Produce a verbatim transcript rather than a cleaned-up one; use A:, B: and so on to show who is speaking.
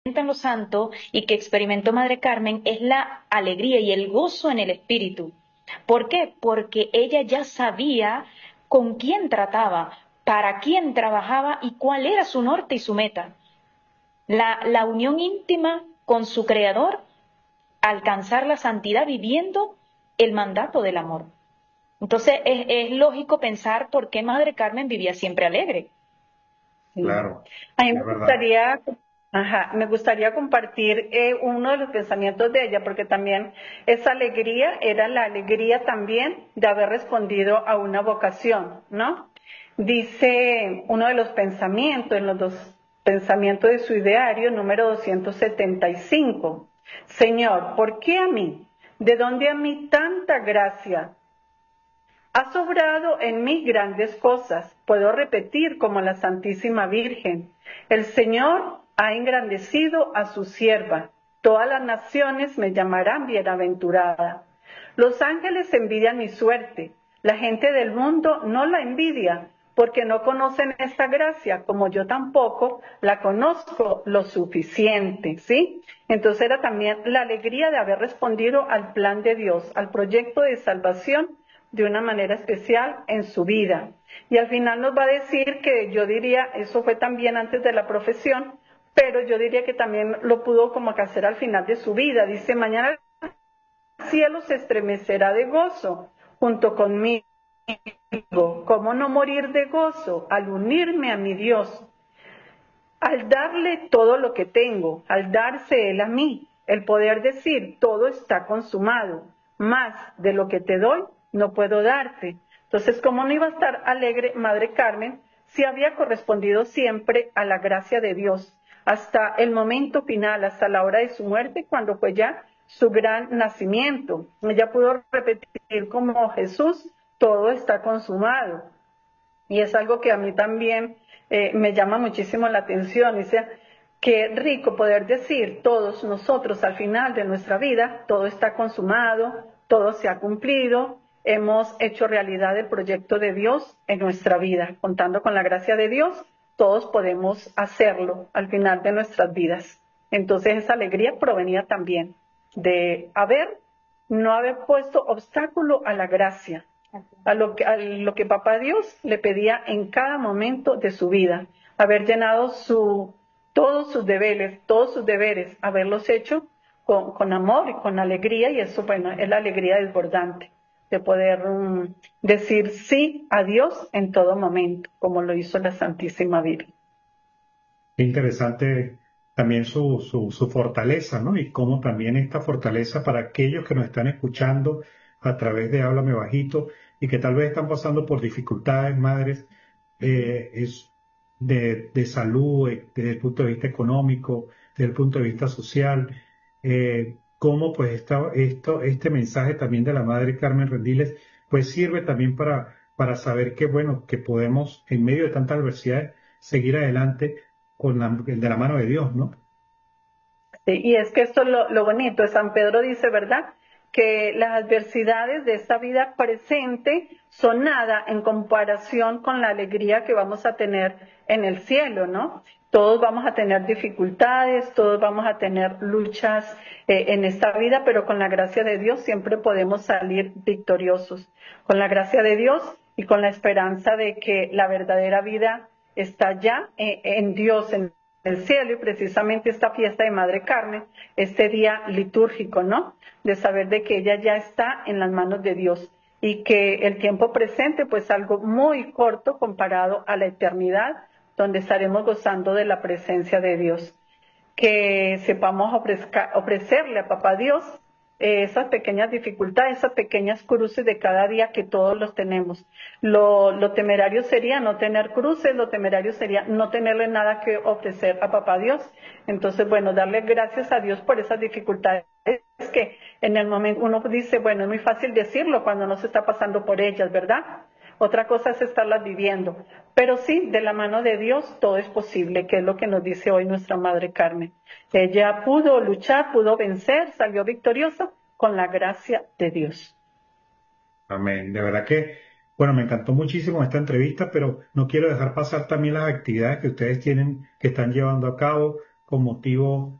A: en los santos y que experimentó Madre Carmen es la alegría y el gozo en el espíritu. ¿Por qué? Porque ella ya sabía con quién trataba, para quién trabajaba y cuál era su norte y su meta. La, la unión íntima con su Creador, alcanzar la santidad viviendo el mandato del amor. Entonces es, es lógico pensar por qué Madre Carmen vivía siempre alegre.
B: Sí.
C: Claro,
B: A mí
C: es
B: me
C: verdad.
B: gustaría, ajá, me gustaría compartir eh, uno de los pensamientos de ella, porque también esa alegría era la alegría también de haber respondido a una vocación, ¿no? Dice uno de los pensamientos, en los dos pensamientos de su ideario, número doscientos setenta y cinco. Señor, ¿por qué a mí? ¿De dónde a mí tanta gracia? Ha sobrado en mí grandes cosas, puedo repetir como la Santísima Virgen. El Señor ha engrandecido a su sierva. Todas las naciones me llamarán bienaventurada. Los ángeles envidian mi suerte. La gente del mundo no la envidia, porque no conocen esta gracia, como yo tampoco la conozco lo suficiente, ¿sí? Entonces era también la alegría de haber respondido al plan de Dios, al proyecto de salvación de una manera especial en su vida. Y al final nos va a decir que yo diría, eso fue también antes de la profesión, pero yo diría que también lo pudo como que hacer al final de su vida. Dice, mañana el cielo se estremecerá de gozo junto conmigo. ¿Cómo no morir de gozo al unirme a mi Dios? Al darle todo lo que tengo, al darse Él a mí, el poder decir, todo está consumado, más de lo que te doy, no puedo darte. Entonces, ¿cómo no iba a estar alegre Madre Carmen si había correspondido siempre a la gracia de Dios, hasta el momento final, hasta la hora de su muerte, cuando fue ya su gran nacimiento? Ella pudo repetir como Jesús, todo está consumado. Y es algo que a mí también eh, me llama muchísimo la atención. Dice, qué rico poder decir todos nosotros al final de nuestra vida, todo está consumado, todo se ha cumplido, hemos hecho realidad el proyecto de Dios en nuestra vida. Contando con la gracia de Dios, todos podemos hacerlo al final de nuestras vidas. Entonces esa alegría provenía también de haber, no haber puesto obstáculo a la gracia, a lo que, a lo que Papá Dios le pedía en cada momento de su vida, haber llenado su, todos sus deberes, todos sus deberes, haberlos hecho con, con amor y con alegría, y eso, bueno, es la alegría desbordante de poder um, decir sí a Dios en todo momento, como lo hizo la Santísima Virgen.
C: Qué interesante también su, su, su fortaleza, ¿no? Y cómo también esta fortaleza para aquellos que nos están escuchando a través de Háblame Bajito y que tal vez están pasando por dificultades, madres, eh, es de, de salud, eh, desde el punto de vista económico, desde el punto de vista social, eh, cómo pues esta, esto, este mensaje también de la Madre Carmen Rendiles, pues sirve también para, para saber que, bueno, que podemos, en medio de tantas adversidades, seguir adelante con la, de la mano de Dios, ¿no?
B: Sí, y es que esto es lo, lo bonito. San Pedro dice, ¿verdad?, que las adversidades de esta vida presente son nada en comparación con la alegría que vamos a tener en el cielo, ¿no? Todos vamos a tener dificultades, todos vamos a tener luchas eh, en esta vida, pero con la gracia de Dios siempre podemos salir victoriosos. Con la gracia de Dios y con la esperanza de que la verdadera vida está ya eh, en Dios, en el cielo, y precisamente esta fiesta de Madre Carmen, este día litúrgico, ¿no?, de saber de que ella ya está en las manos de Dios y que el tiempo presente pues algo muy corto comparado a la eternidad, donde estaremos gozando de la presencia de Dios. Que sepamos ofrezca, ofrecerle a Papá Dios eh, esas pequeñas dificultades, esas pequeñas cruces de cada día que todos los tenemos. Lo, lo temerario sería no tener cruces, lo temerario sería no tenerle nada que ofrecer a Papá Dios. Entonces, bueno, darle gracias a Dios por esas dificultades que en el momento uno dice, bueno, es muy fácil decirlo cuando no se está pasando por ellas, ¿verdad? Otra cosa es estarlas viviendo. Pero sí, de la mano de Dios todo es posible, que es lo que nos dice hoy nuestra Madre Carmen. Ella pudo luchar, pudo vencer, salió victoriosa con la gracia de Dios.
C: Amén. De verdad que, bueno, me encantó muchísimo esta entrevista, pero no quiero dejar pasar también las actividades que ustedes tienen, que están llevando a cabo con motivo